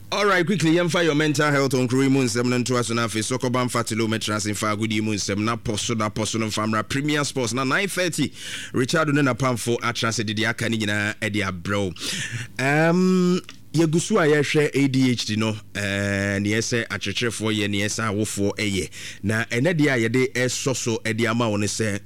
All right, quickly, for your mental health on Crew Moon 7 to us on our face. Sokoban Fatilo Metras in Far Good Moon 7. Na Posto and Famra Premier Sports. Na 9:30. Richard Nena Pamfo Atras Ediaka Nina Edia Bro. Yegusua yɛhwɛ ADHD no ne yɛsɛ akyerɛkyerɛ for ye ne yɛsɛ awofo eye na ene dia yɛde ɛsoso ɛde ama wo ne sɛ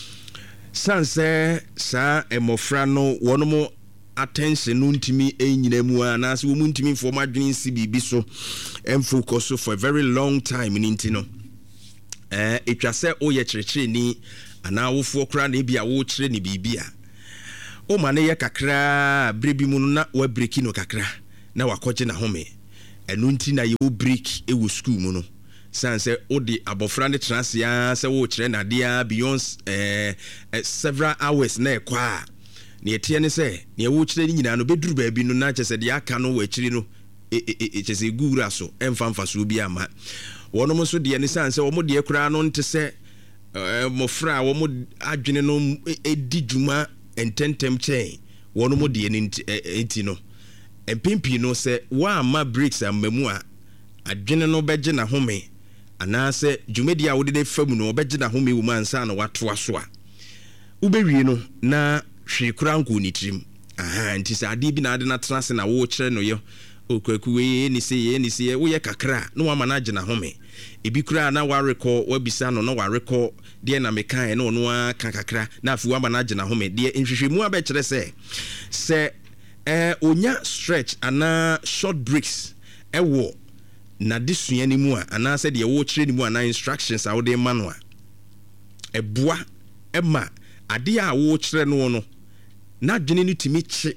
sanse sa emofra no wono attention no ntimi enyina mu ana so wo ntimi for madwene si bibi so em focus for a very long time in intino etwa sɛ o yɛ kyerɛkyerɛ ni ana awofo kra na bia wo kyerɛ ni bibia o ma ne ye kakra brebi mu na wa breaki no kakra na wakɔgye na home enu nti na ye wo break e wo school mu no sanse o de abofra ne transia se wo kyerɛ na dia beyond several hours na ekwa na etie ne se na wo kyerɛ ni nyina no beduru ba bi no na kyese de aka no wa kyiri no kyese gura so emfamfa so bi ama wono mo so de ne sanse wo mo de ekura no nte se mofra wo mo adwene no edi dwuma ententem chain wono mo de enti no empimpi no se wa ma breaks amamu a adwene no begye na home anase dwumedi a wode de fam no begye na home wo mansa na watoa so a ubewie no na hwekura nko ni trim nti se ade bi na ade na trase na wo kyerɛ no yo okwakuwe ni se wo ye kakra no wa manage na home ebi kura na wa record wa bisa no na wa record de na mekan no no aka kakra na afi wa manage na home de nhwehwemu aba kyerɛ se onya stretch ana short breaks ewo na disua ni mu a ana se de wo kyerɛ ni mu ana instructions a wo de ma no a eboa ema ade a wo kyerɛ no no na dwene no timi kye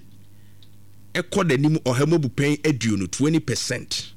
ekɔ da nim ohamobu pen aduo no 20%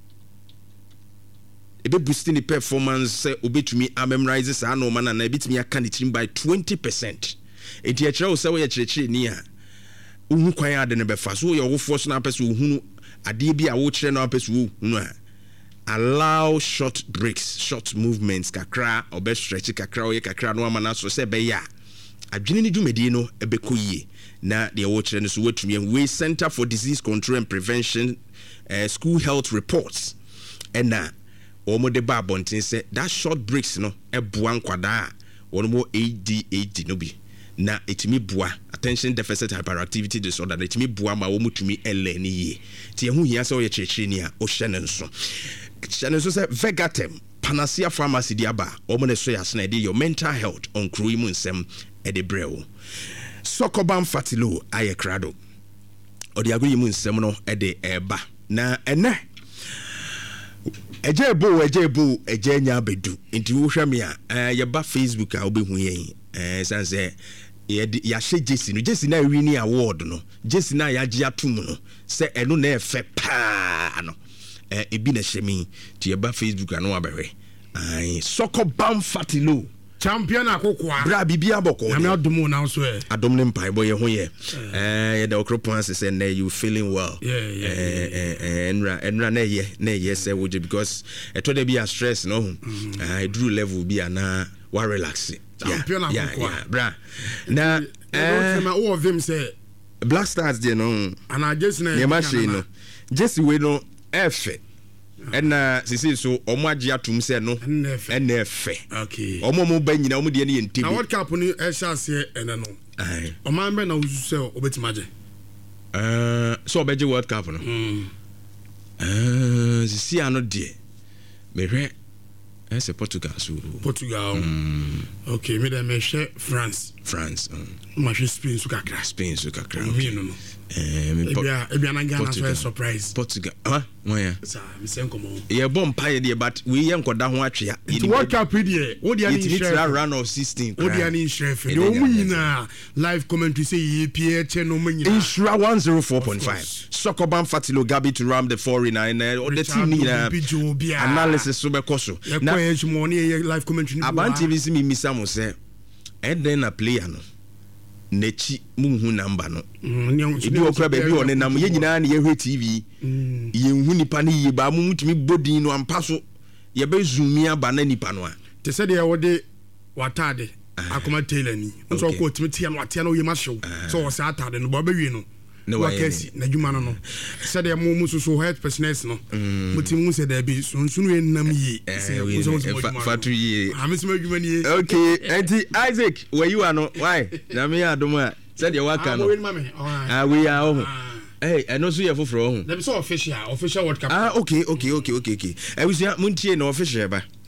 ebe boosting the performance obetumi memorize sa no man na ebetumi aka ne team by 20%. Enti a kyerɛ wo sɛ wo yɛ kyerɛkyerɛ ni a uhu kwan ade ne befa so your force na person uhunu ade bi a wo kyerɛ na person uhunu a allow short breaks, short movements kakra obe stretch kakra o ye kakra no ama na so se be ya adwene ni dwumedi no ebekɔ yie na de wo kyerɛ no so watumi we Center for Disease Control and Prevention school health reports and na omo de ba bonten say that short breaks no eboa nkwada wono mo ADHD no bi na etimi boa attention deficit hyperactivity disorder etimi boa ma wo mutumi ele ni yie ti ehu hia sɛ o ye kyerɛkyerɛ ni a o hye ne nso sɛ Vegatem Panacea Pharmacy diaba omo ne so ya sna de your mental health on Crew mu nsɛm e de brew Sokoban Fatilo aye krado odi aguri mu nsɛm no e de eba na ene eje nya bedu nti wo hwɛ me a ye ba Facebook a obehu yen sanse ya hye Jesse na win award no Jesse na ya gye atum no se eno na efe pa no ebi na hyemi ti ye ba Facebook anu abehwe Sokoban Fatilo champion akokwa bra bibia boko na me adomo na so adom ne mpai boy ho ye ye the okropans say na you feeling well enra na ye say woje because eto de be stress no I drew level bi na wa relax champion akokwa bra na all of them say Black Stars dey no and Jesse na ye machine no Jesse we no efe ena sisi so omo age atum se no efe okay omo mo ba nyina omo de ne yentibi na what cap ni e sha se ene no omo be na usu se obetimaje so obeje World Cup no sisi ano de mehwe ese Portugal okay me dem mehwe France ma hwe Spain so kakra me no ebia na Ghana so surprise Portugal ya sa me sen komo ye bom paye de but we ye nkoda ho atwea in World Cup here wo dia ni share run of 16 wo dia ni share de o mu nyina live commentary say ye pie che no mu nyina Insura 104.5 Sokoban Fatilo Gabi to ram the foreigner or the team ni analysis so be koso na live commentary Abantu bi si mi misa mo se eden na player no nechi munhu number no ebi okra ba bi one nam ye nyina na ye hwe TV ye hu nipa ne ye ba mu mutumi bodin no ampa so ye be zoom ya ba na nipa no a te se de wo de watade akoma tailor ni nso ko timi tia no atia no ye ma show so wo sa atade no ba be wi no no wakasi na dwuma no said the mo so health personals no mutim say there be so enam yi fatu yi amesema dwuma ni okay enti Isaac where you are no why na me adoma said the waka no we are home. Hey, I know so you for from. Them so official World Cup. Okay. I was muntie no official ba.